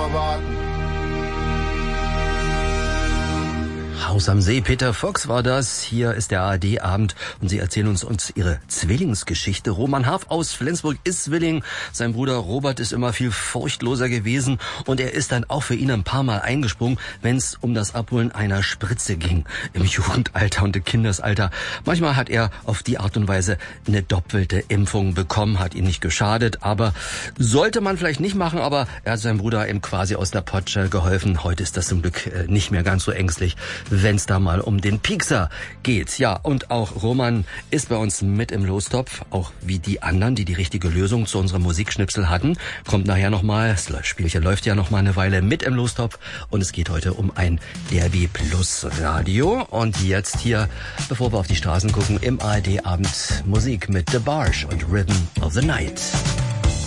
erwarten. Haus am See, Peter Fox war das. Hier ist der ARD-Abend und Sie erzählen uns ihre Zwillingsgeschichte. Roman Harf aus Flensburg ist Zwilling. Sein Bruder Robert ist immer viel furchtloser gewesen und er ist dann auch für ihn ein paar Mal eingesprungen, wenn es um das Abholen einer Spritze ging. Im Jugendalter und im Kindesalter. Manchmal hat er auf die Art und Weise eine doppelte Impfung bekommen, hat ihm nicht geschadet, aber sollte man vielleicht nicht machen, aber er hat seinem Bruder eben quasi aus der Potsche geholfen. Heute ist das zum Glück nicht mehr ganz so ängstlich, wenn es da mal um den Piekser geht. Ja, und auch Roman ist bei uns mit im Lostopf, auch wie die anderen, die die richtige Lösung zu unserem Musikschnipsel hatten. Kommt nachher nochmal, das Spielchen läuft ja noch mal eine Weile mit im Lostopf und es geht heute um ein DRB Plus Radio. Und jetzt hier, bevor wir auf die Straßen gucken, im ARD-Abend Musik mit The Barge und Rhythm of the Night.